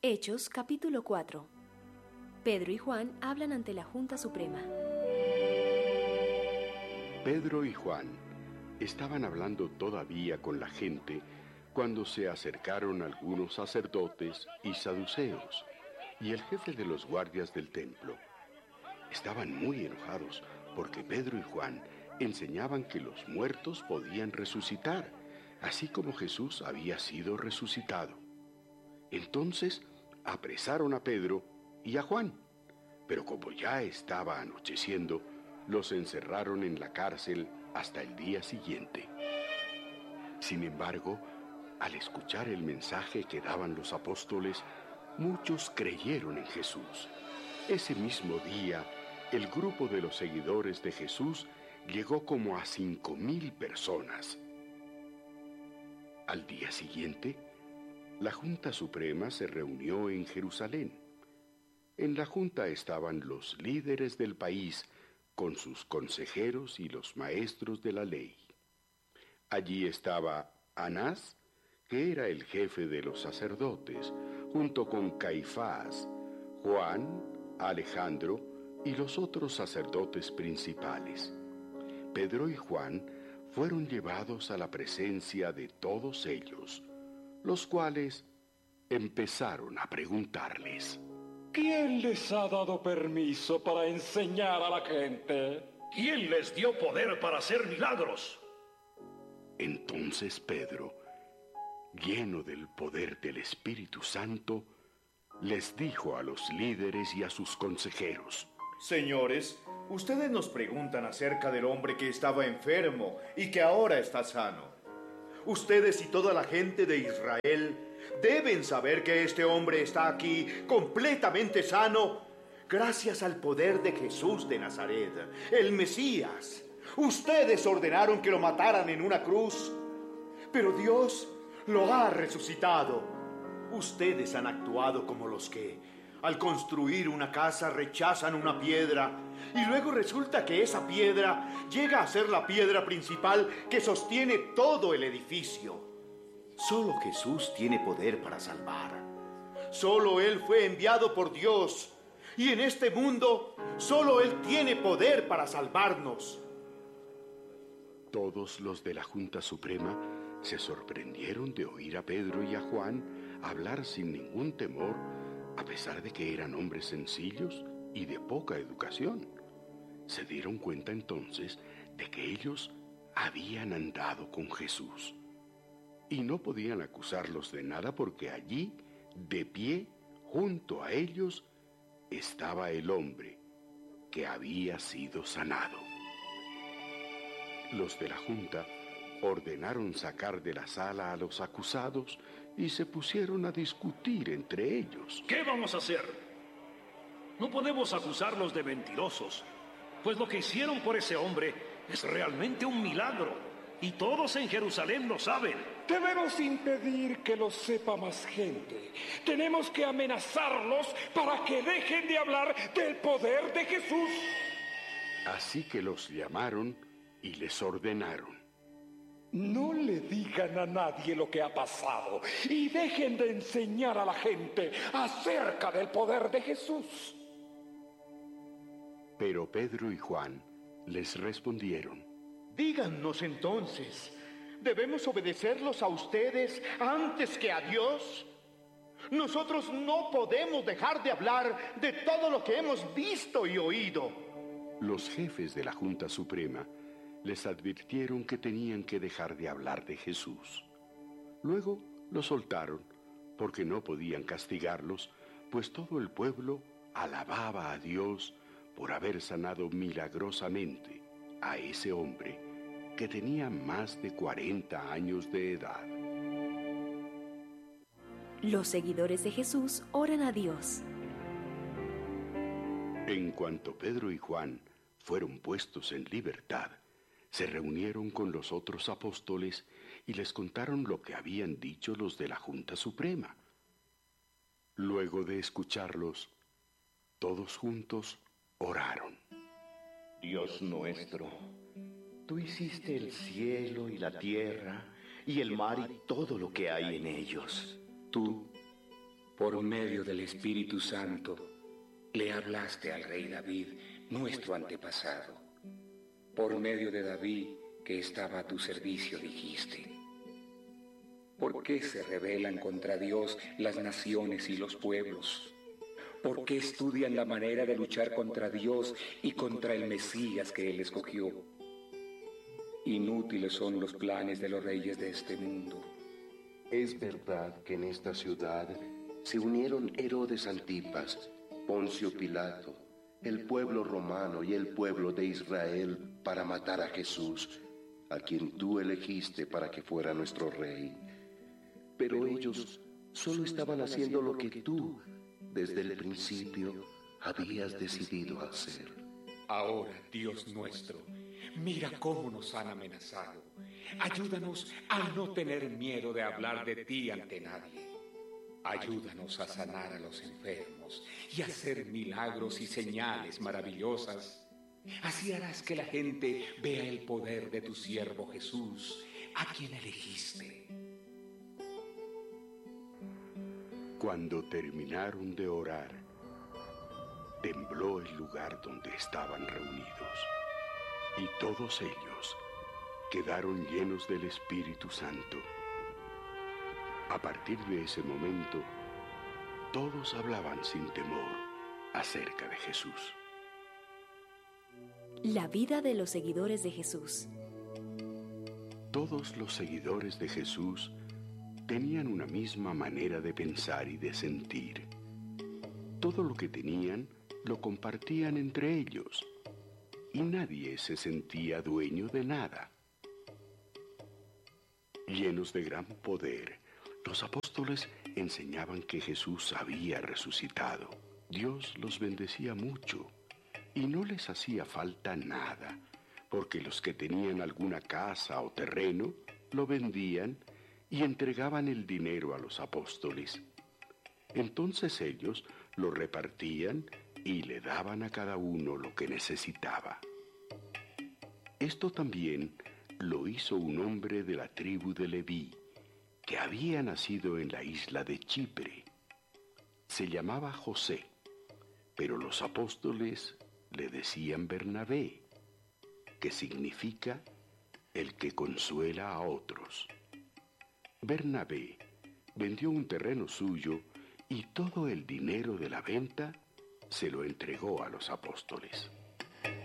Hechos capítulo 4. Pedro y Juan hablan ante la Junta Suprema. Pedro y Juan estaban hablando todavía con la gente cuando se acercaron algunos sacerdotes y saduceos y el jefe de los guardias del templo. Estaban muy enojados porque Pedro y Juan enseñaban que los muertos podían resucitar, así como Jesús había sido resucitado. Entonces apresaron a Pedro y a Juan, pero como ya estaba anocheciendo, los encerraron en la cárcel hasta el día siguiente. Sin embargo, al escuchar el mensaje que daban los apóstoles, muchos creyeron en Jesús. Ese mismo día, el grupo de los seguidores de Jesús llegó como a 5,000 personas. Al día siguiente, la Junta Suprema se reunió en Jerusalén. En la Junta estaban los líderes del país con sus consejeros y los maestros de la ley. Allí estaba Anás, que era el jefe de los sacerdotes, junto con Caifás, Juan, Alejandro y los otros sacerdotes principales. Pedro y Juan fueron llevados a la presencia de todos ellos, los cuales empezaron a preguntarles: ¿Quién les ha dado permiso para enseñar a la gente? ¿Quién les dio poder para hacer milagros? Entonces Pedro, lleno del poder del Espíritu Santo, les dijo a los líderes y a sus consejeros: Señores, ustedes nos preguntan acerca del hombre que estaba enfermo y que ahora está sano. Ustedes y toda la gente de Israel deben saber que este hombre está aquí completamente sano gracias al poder de Jesús de Nazaret, el Mesías. Ustedes ordenaron que lo mataran en una cruz, pero Dios lo ha resucitado. Ustedes han actuado como los que, al construir una casa, rechazan una piedra y luego resulta que esa piedra llega a ser la piedra principal que sostiene todo el edificio. Solo Jesús tiene poder para salvar. Solo Él fue enviado por Dios y en este mundo solo Él tiene poder para salvarnos. Todos los de la Junta Suprema se sorprendieron de oír a Pedro y a Juan hablar sin ningún temor, a pesar de que eran hombres sencillos y de poca educación. Se dieron cuenta entonces de que ellos habían andado con Jesús. Y no podían acusarlos de nada porque allí, de pie, junto a ellos, estaba el hombre que había sido sanado. Los de la Junta ordenaron sacar de la sala a los acusados y se pusieron a discutir entre ellos. ¿Qué vamos a hacer? No podemos acusarlos de mentirosos, pues lo que hicieron por ese hombre es realmente un milagro, y todos en Jerusalén lo saben. Debemos impedir que lo sepa más gente. Tenemos que amenazarlos para que dejen de hablar del poder de Jesús. Así que los llamaron y les ordenaron: No le digan a nadie lo que ha pasado y dejen de enseñar a la gente acerca del poder de Jesús. Pero Pedro y Juan les respondieron: Díganos entonces, ¿debemos obedecerlos a ustedes antes que a Dios? Nosotros no podemos dejar de hablar de todo lo que hemos visto y oído. Los jefes de la Junta Suprema les advirtieron que tenían que dejar de hablar de Jesús. Luego los soltaron porque no podían castigarlos, pues todo el pueblo alababa a Dios por haber sanado milagrosamente a ese hombre que tenía más de 40 años de edad. Los seguidores de Jesús oran a Dios. En cuanto Pedro y Juan fueron puestos en libertad, se reunieron con los otros apóstoles y les contaron lo que habían dicho los de la Junta Suprema. Luego de escucharlos, todos juntos oraron. Dios nuestro, tú hiciste el cielo y la tierra y el mar y todo lo que hay en ellos. Tú por medio del Espíritu Santo, le hablaste al rey David, nuestro antepasado. Por medio de David, que estaba a tu servicio, dijiste: ¿por qué se rebelan contra Dios las naciones y los pueblos? ¿Por qué estudian la manera de luchar contra Dios y contra el Mesías que Él escogió? Inútiles son los planes de los reyes de este mundo. Es verdad que en esta ciudad se unieron Herodes Antipas, Poncio Pilato, el pueblo romano y el pueblo de Israel para matar a Jesús, a quien tú elegiste para que fuera nuestro rey. Pero ellos solo estaban haciendo lo que tú, desde el principio, habías decidido hacer. Ahora, Dios nuestro, mira cómo nos han amenazado. Ayúdanos a no tener miedo de hablar de ti ante nadie. Ayúdanos a sanar a los enfermos y a hacer milagros y señales maravillosas. Así harás que la gente vea el poder de tu siervo Jesús, a quien elegiste. Cuando terminaron de orar, tembló el lugar donde estaban reunidos, y todos ellos quedaron llenos del Espíritu Santo. A partir de ese momento, todos hablaban sin temor acerca de Jesús. La vida de los seguidores de Jesús. Todos los seguidores de Jesús tenían una misma manera de pensar y de sentir. Todo lo que tenían lo compartían entre ellos, y nadie se sentía dueño de nada. Llenos de gran poder, los apóstoles enseñaban que Jesús había resucitado. Dios los bendecía mucho y no les hacía falta nada, porque los que tenían alguna casa o terreno lo vendían y entregaban el dinero a los apóstoles. Entonces ellos lo repartían y le daban a cada uno lo que necesitaba. Esto también lo hizo un hombre de la tribu de Leví, que había nacido en la isla de Chipre. Se llamaba José, pero los apóstoles le decían Bernabé, que significa el que consuela a otros. Bernabé vendió un terreno suyo y todo el dinero de la venta se lo entregó a los apóstoles.